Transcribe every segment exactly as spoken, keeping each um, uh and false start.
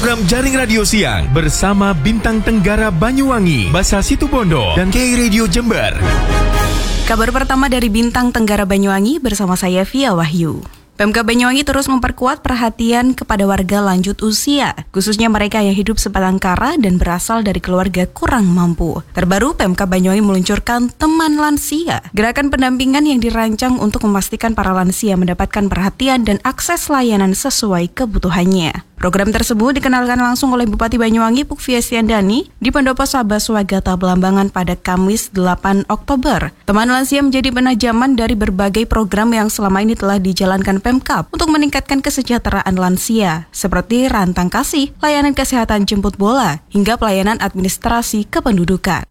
program Jaring Radio Siang bersama Bintang Tenggara Banyuwangi, Basa Situbondo, dan K Radio Jember. Kabar pertama dari Bintang Tenggara Banyuwangi bersama saya Via Wahyu. Pemkab Banyuwangi terus memperkuat perhatian kepada warga lanjut usia, khususnya mereka yang hidup sebatang kara dan berasal dari keluarga kurang mampu. Terbaru, Pemkab Banyuwangi meluncurkan Teman Lansia, gerakan pendampingan yang dirancang untuk memastikan para lansia mendapatkan perhatian dan akses layanan sesuai kebutuhannya. Program tersebut dikenalkan langsung oleh Bupati Banyuwangi Pukviasiandani di Pendopo Sabah Swagata Belambangan pada Kamis delapan Oktober. Teman Lansia menjadi penajaman dari berbagai program yang selama ini telah dijalankan Pemkab untuk meningkatkan kesejahteraan lansia, seperti Rantang Kasih, layanan kesehatan jemput bola, hingga pelayanan administrasi kependudukan.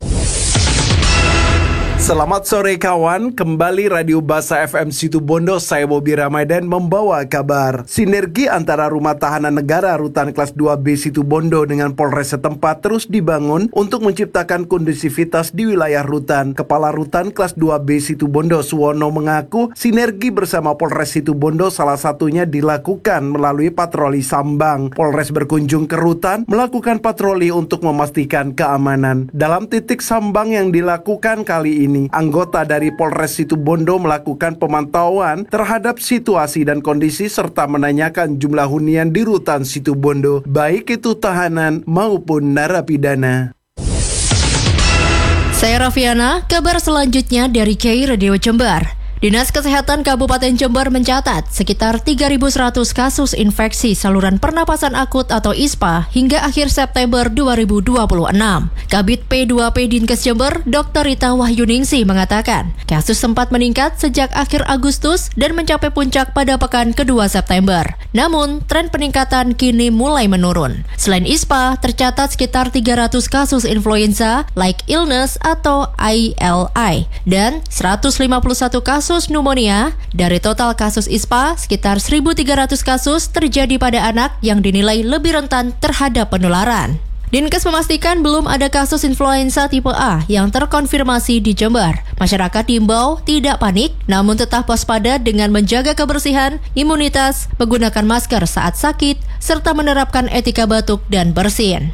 Selamat sore kawan, kembali Radio Basa F M Situbondo, saya Bobi Ramadan membawa kabar. Sinergi antara Rumah Tahanan Negara Rutan Kelas dua B Situbondo dengan Polres setempat terus dibangun untuk menciptakan kondusivitas di wilayah rutan. Kepala Rutan Kelas dua B Situbondo Suwono mengaku sinergi bersama Polres Situbondo salah satunya dilakukan melalui patroli sambang. Polres berkunjung ke rutan melakukan patroli untuk memastikan keamanan. Dalam titik sambang yang dilakukan kali ini, Ini, anggota dari Polres Situbondo melakukan pemantauan terhadap situasi dan kondisi serta menanyakan jumlah hunian di rutan Situbondo, baik itu tahanan maupun narapidana. Saya Rafiana, kabar selanjutnya dari K Radio Jember. Dinas Kesehatan Kabupaten Jember mencatat sekitar tiga ribu seratus kasus infeksi saluran pernapasan akut atau I S P A hingga akhir September dua ribu dua puluh enam. Kabid P dua P Dinkes Jember, Doktor Rita Wahyuningsi mengatakan, kasus sempat meningkat sejak akhir Agustus dan mencapai puncak pada pekan kedua September. Namun, tren peningkatan kini mulai menurun. Selain I S P A, tercatat sekitar tiga ratus kasus influenza, like illness atau I L I, dan seratus lima puluh satu kasus kasus pneumonia. Dari total kasus I S P A, sekitar seribu tiga ratus kasus terjadi pada anak yang dinilai lebih rentan terhadap penularan. Dinkes memastikan belum ada kasus influenza tipe A yang terkonfirmasi di Jember. Masyarakat diimbau tidak panik, namun tetap waspada dengan menjaga kebersihan, imunitas, menggunakan masker saat sakit, serta menerapkan etika batuk dan bersin.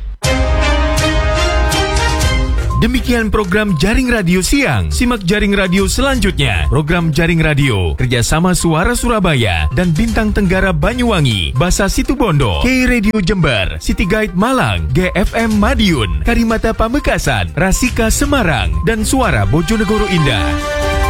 Demikian program Jaring Radio Siang. Simak Jaring Radio selanjutnya. Program Jaring Radio kerjasama Suara Surabaya dan Bintang Tenggara Banyuwangi, Basa Situbondo, K Radio Jember, City Guide Malang, G F M Madiun, Karimata Pamekasan, Rasika Semarang, dan Suara Bojonegoro Indah.